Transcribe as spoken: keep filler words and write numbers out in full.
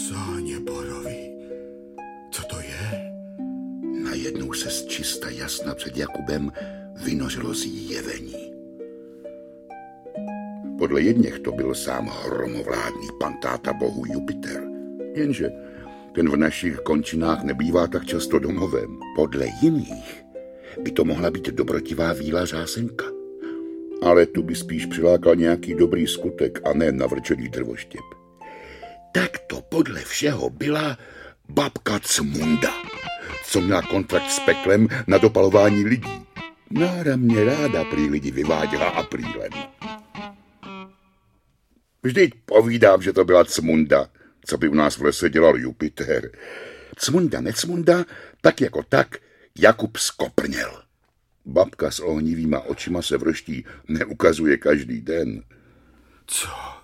Sáně borový. Co to je? Najednou se z čista jasna před Jakubem vynořilo zjevení. Podle jedněch to byl sám hromovládný pantáta bohu Jupiter. Jenže ten v našich končinách nebývá tak často domovem. Podle jiných by to mohla být dobrotivá víla řásenka. Ale tu by spíš přilákal nějaký dobrý skutek a ne navrčený drvoštěp. Tak to podle všeho byla babka Cmunda, co měla kontrakt s peklem na dopalování lidí. Náramně ráda prý lidi vyváděla aprílem. Vždyť povídám, že to byla Cmunda, co by u nás v lese dělal Jupiter. Cmunda, necmunda, tak jako tak Jakub skoprněl. Babka s ohnivýma očima se v roští neukazuje každý den. Co?